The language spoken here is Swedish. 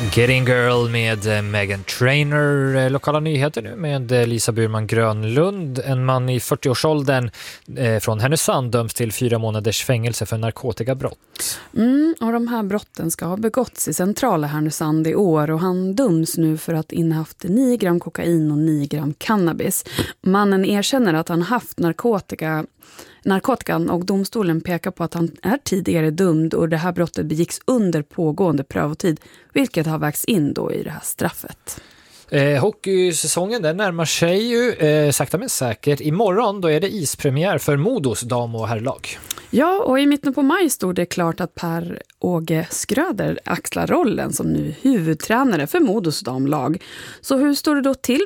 Getting Girl med Meghan Trainor. Lokala nyheter nu med Lisa Burman Grönlund. En man i 40-årsåldern från Härnösand döms till 4 månaders fängelse för narkotikabrott. Och de här brotten ska ha begåtts i centrala Härnösand i år och han döms nu för att innehaft 9 gram kokain och 9 gram cannabis. Mannen erkänner att han haft narkotikan och domstolen pekar på att han är tidigare dömd och det här brottet begicks under pågående prövotid, vilket har vägts in då i det här straffet. Hockeysäsongen den närmar sig ju sakta men säkert. Imorgon då är det ispremiär för Modos dam- och herrlag. Ja, och i mitten på maj stod det klart att Per-Åge Skröder axlar rollen som nu huvudtränare för Modos damlag. Så hur står det då till